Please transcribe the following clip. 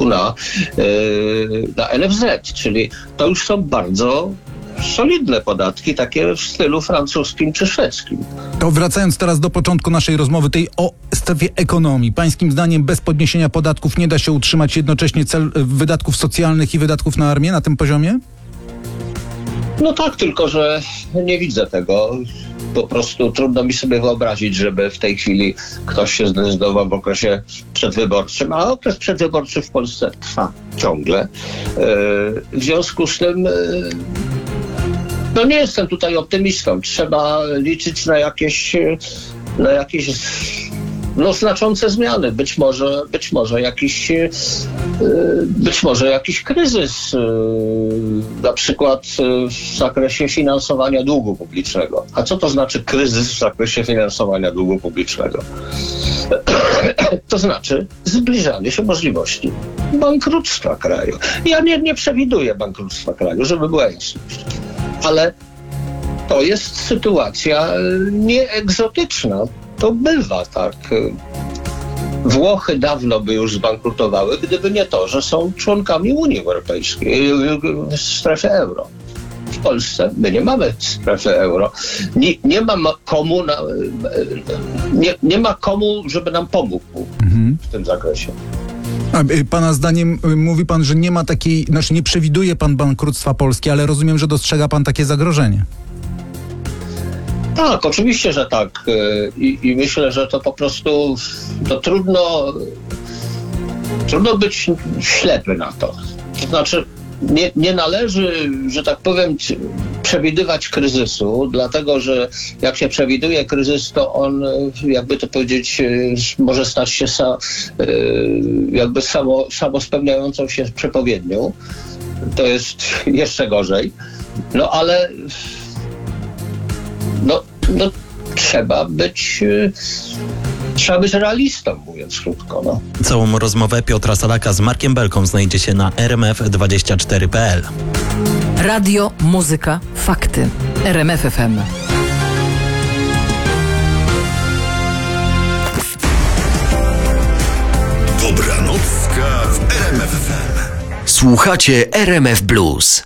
podatku na NFZ, czyli to już są bardzo solidne podatki, takie w stylu francuskim czy szwedzkim. To wracając teraz do początku naszej rozmowy, tej o strefie ekonomii. Pańskim zdaniem bez podniesienia podatków nie da się utrzymać jednocześnie wydatków socjalnych i wydatków na armię na tym poziomie? No tak, tylko że nie widzę tego. Po prostu trudno mi sobie wyobrazić, żeby w tej chwili ktoś się zdecydował w okresie przedwyborczym, a okres przedwyborczy w Polsce trwa ciągle. W związku z tym no nie jestem tutaj optymistą. Trzeba liczyć na jakieś znaczące zmiany. Być może jakiś kryzys, na przykład w zakresie finansowania długu publicznego. A co to znaczy kryzys w zakresie finansowania długu publicznego? To znaczy zbliżanie się możliwości bankructwa kraju. Ja nie przewiduję bankructwa kraju, żeby była jasność. Ale to jest sytuacja nieegzotyczna. To bywa tak. Włochy dawno by już zbankrutowały, gdyby nie to, że są członkami Unii Europejskiej, w strefie euro. W Polsce my nie mamy strefy euro. Nie ma komu, żeby nam pomógł w tym zakresie. A pana zdaniem mówi pan, że nie ma takiej, znaczy nie przewiduje pan bankructwa Polski, ale rozumiem, że dostrzega pan takie zagrożenie. Tak, oczywiście, że tak. I myślę, że to po prostu to trudno być ślepy na to. To znaczy nie należy, że tak powiem, przewidywać kryzysu, dlatego że jak się przewiduje kryzys, to on, jakby to powiedzieć, może stać się samo spełniającą się przepowiednią. To jest jeszcze gorzej. No ale trzeba być realistą, mówiąc krótko. No. Całą rozmowę Piotra Sadaka z Markiem Belką znajdziecie na rmf24.pl. Radio, muzyka, fakty. RMF FM. Dobranocka w RMF FM. Słuchacie RMF Blues.